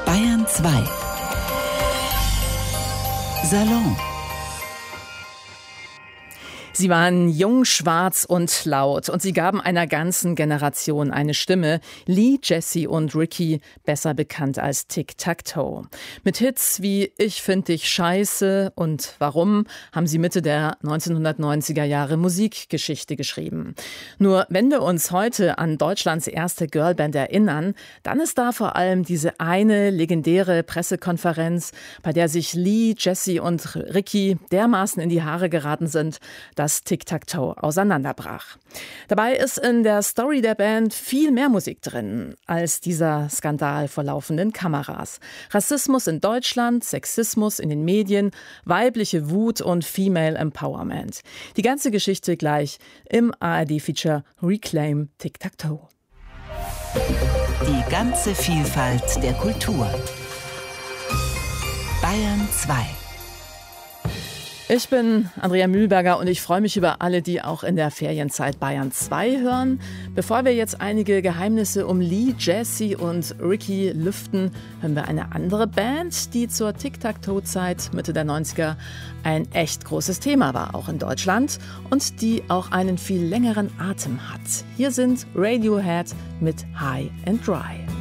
Bayern 2 Salon. Sie waren jung, schwarz und laut und sie gaben einer ganzen Generation eine Stimme. Lee, Jessie und Ricky, besser bekannt als Tic-Tac-Toe. Mit Hits wie Ich find dich scheiße und Warum haben sie Mitte der 1990er Jahre Musikgeschichte geschrieben. Nur wenn wir uns heute an Deutschlands erste Girlband erinnern, dann ist da vor allem diese eine legendäre Pressekonferenz, bei der sich Lee, Jessie und Ricky dermaßen in die Haare geraten sind, dass Tic-Tac-Toe auseinanderbrach. Dabei ist in der Story der Band viel mehr Musik drin als dieser Skandal vor laufenden Kameras. Rassismus in Deutschland, Sexismus in den Medien, weibliche Wut und Female Empowerment. Die ganze Geschichte gleich im ARD-Feature Reclaim Tic-Tac-Toe. Die ganze Vielfalt der Kultur. Bayern 2. Ich bin Andrea Mühlberger und ich freue mich über alle, die auch in der Ferienzeit Bayern 2 hören. Bevor wir jetzt einige Geheimnisse um Lee, Jessie und Ricky lüften, hören wir eine andere Band, die zur Tic-Tac-Toe-Zeit Mitte der 90er ein echt großes Thema war, auch in Deutschland, und die auch einen viel längeren Atem hat. Hier sind Radiohead mit High and Dry.